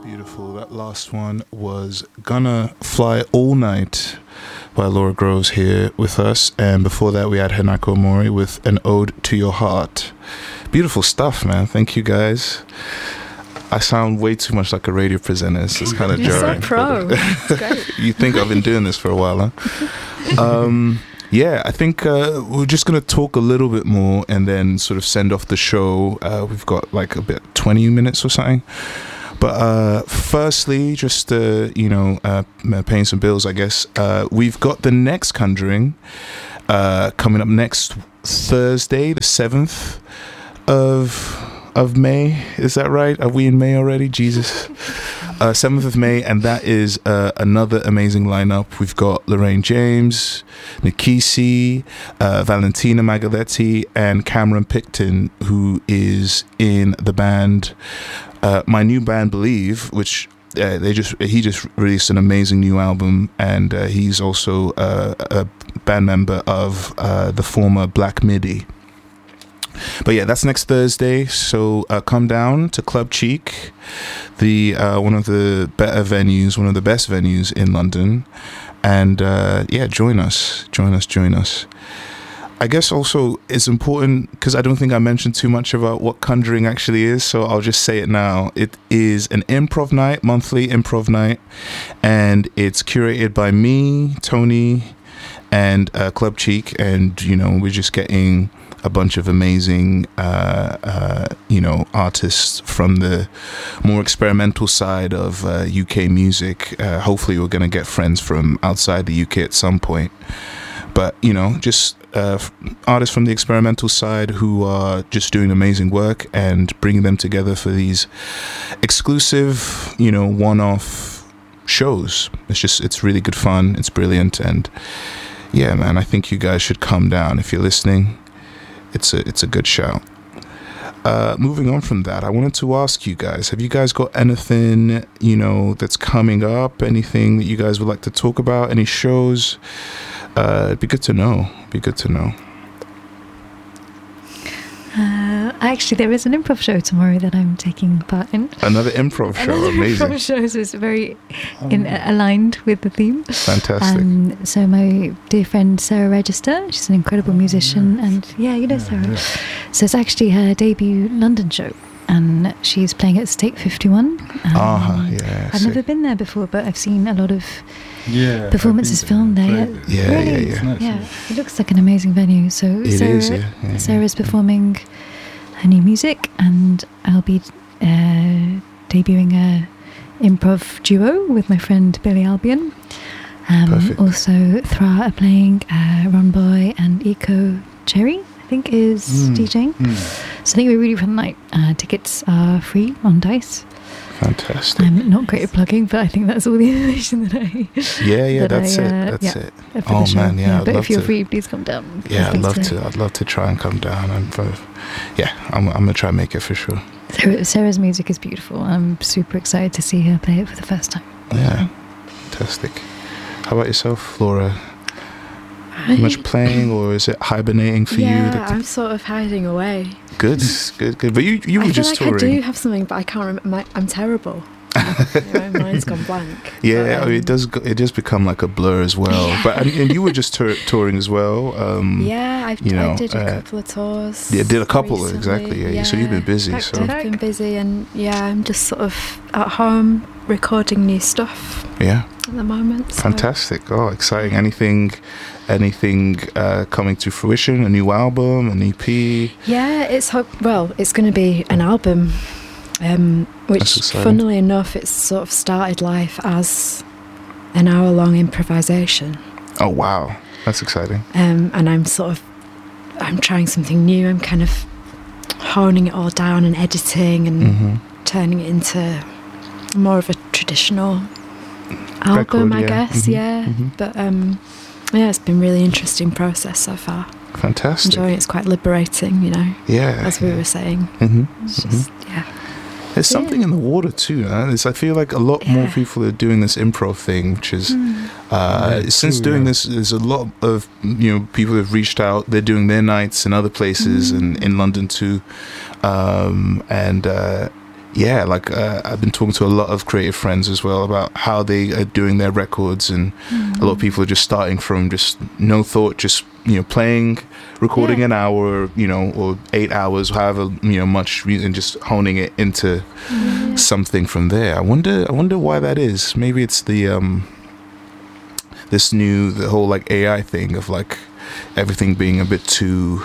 Beautiful. That last one was Gonna Fly All Night by Laura Groves here with us. And before that, we had Hanako Mori with An Ode to Your Heart. Beautiful stuff, man. Thank you, guys. I sound way too much like a radio presenter. So it's kind of jarring. You're so pro. It's great. You think I've been doing this for a while, huh? Yeah, I think we're just going to talk a little bit more and then sort of send off the show. We've got like a bit 20 minutes or something. But firstly, just, paying some bills, I guess. We've got the next Conjuring coming up next Thursday, the 7th of May. Is that right? Are we in May already? Jesus. 7th of May, and that is another amazing lineup. We've got Lorraine James, Nikisi, Valentina Magaletti, and Cameron Picton, who is in the band, my new band Believe, which he just released an amazing new album, and he's also a band member of the former Black Midi. But yeah, that's next Thursday. So come down to Club Cheek, the one of the better venues, one of the best venues in London, and join us. I guess also it's important because I don't think I mentioned too much about what Conjuring actually is, so I'll just say it now. It is an improv night, monthly improv night, and it's curated by me, Tony, and Club Cheek, and we're just getting a bunch of amazing artists from the more experimental side of UK music. Hopefully we're going to get friends from outside the UK at some point, but just artists from the experimental side who are just doing amazing work and bringing them together for these exclusive one-off shows. It's really good fun, it's brilliant, and yeah, man, I think you guys should come down if you're listening. It's a good shout. Moving on from that, I wanted to ask you guys, have you guys got anything, that's coming up? Anything that you guys would like to talk about? Any shows? It'd be good to know. Actually, there is an improv show tomorrow that I'm taking part in. Another improv show, amazing. Improv show is very aligned with the theme. Fantastic. So my dear friend Sarah Register, she's an incredible musician, and Sarah. Yeah. So it's actually her debut London show, and she's playing at State 51. I've never been there before, but I've seen a lot of performances filmed there. Yeah. It looks like an amazing venue. So Sarah's performing her new music, and I'll be debuting a improv duo with my friend Billy Albion. Also Thra are playing, Ron Boy and Eco Cherry I think is DJing. So I think we're really fun night. Tickets are free on Dice. Fantastic. I'm not great at plugging, but I think that's all the information that I. That's it. Oh man, but if you're free, please come down. Yeah, I'd love to try and come down. I'm gonna try and make it for sure. Sarah's music is beautiful. I'm super excited to see her play it for the first time. Yeah, fantastic. How about yourself, Laura? Much playing, or is it hibernating for you? Yeah, I'm sort of hiding away. Good. But you were just touring. I do have something, but I can't remember. I'm terrible. My mind's gone blank. Yeah, but, it does become like a blur as well. Yeah. But and you were just touring as well. I did a couple of tours. Yeah, did a couple recently. Exactly. Yeah. So you've been busy. I've been busy, and I'm just sort of at home recording new stuff. Yeah. At the moment. So. Fantastic. Oh, exciting. Anything coming to fruition? A new album, an EP? Yeah, it's going to be an album. Which, funnily enough, it's sort of started life as an hour-long improvisation. Oh wow, that's exciting! And I'm trying something new. I'm kind of honing it all down and editing and turning it into more of a traditional album, I guess. But it's been a really interesting process so far. Fantastic. Enjoying it's quite liberating, as we were saying. It's just, There's something in the water too. I feel like a lot more people are doing this improv thing, which is since doing this, there's a lot of people have reached out. They're doing their nights in other places and in London too, and yeah, like I've been talking to a lot of creative friends as well about how they are doing their records, and a lot of people are just starting from just no thought, just playing, recording an hour, or 8 hours, however much, and just honing it into something from there. I wonder why that is. Maybe it's the the whole like AI thing of like everything being a bit too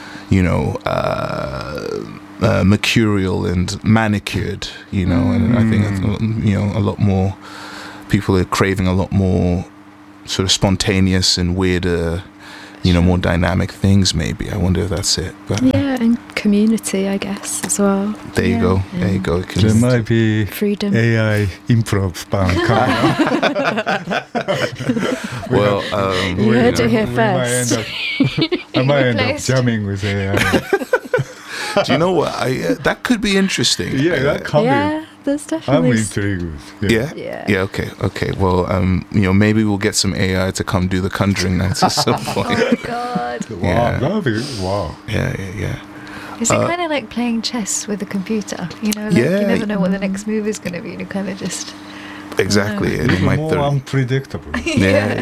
mercurial and manicured, and I think a lot more people are craving a lot more sort of spontaneous and weirder, more dynamic things. Maybe I wonder if that's it. But yeah, and community, I guess, as well. There you go. There you go. There might be freedom. AI improv band coming up. Well, you heard it here first. I might end up jamming with AI. do you know what? That could be interesting. Yeah, that can be. Yeah, there's I'm definitely. intrigued. Yeah. Okay. Well, maybe we'll get some AI to come do the Conjuring nights at some point. Oh God. Wow, Yeah. that'd be wow. Yeah. Is it kind of like playing chess with a computer? You never know what the next move is going to be. You kind of just. Exactly. And it Even might more unpredictable. Yeah.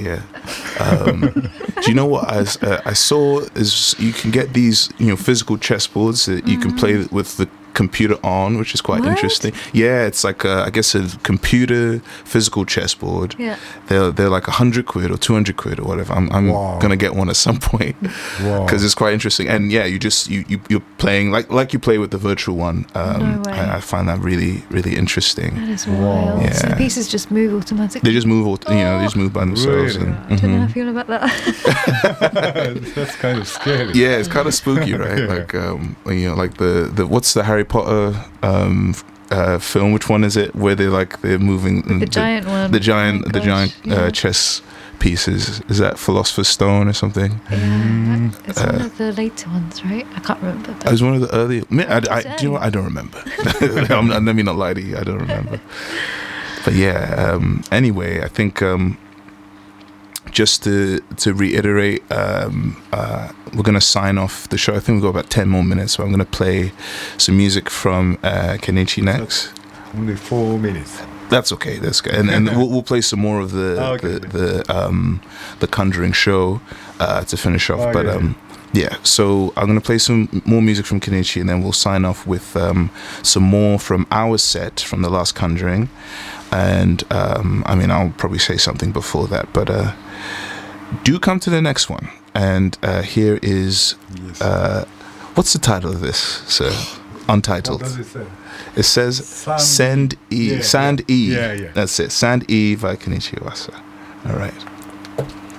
Do you know what I saw is you can get these physical chessboards that you can play with the computer on, which is quite What? interesting. Yeah, it's like I guess a computer physical chessboard. Yeah. They're like 100 quid or 200 quid or whatever. I'm Wow. gonna get one at some point Wow. because it's quite interesting. And yeah, you're playing like you play with the virtual one. No way. I find that really really interesting. That is Wow. wild. Yeah. So the pieces just move automatically. They just move, they just move by themselves. Really? And, I don't know how I mhm. feel about that. That's kind of scary. Yeah, it's kind of spooky, right? Yeah. Like, like the what's the Harry Potter film? Which one is it? Where they're moving The giant one. the giant, Oh the gosh, giant yeah. chess pieces. Is that Philosopher's Stone or something? Yeah, it's one of the later ones, right? I can't remember. It was one of the early. Do you know what? early. I don't remember. Let me not lie to you. I don't remember. But yeah. Anyway, I think just to reiterate, we're gonna sign off the show. I think we've got about 10 more minutes, so I'm gonna play some music from Kenichi next. Only 4 minutes. That's okay. That's good. And we'll play some more of the Conjuring show to finish off. Oh, but yeah. yeah, so I'm gonna play some more music from Kenichi, and then we'll sign off with some more from our set from the last Conjuring. And I'll probably say something before that, but do come to the next one. And here is Yes. what's the title of this, sir? Untitled. What does it say? It says Sand E. Yeah, Sand E. yeah. That's it. Sand E by Kenichi Iwasa. All right.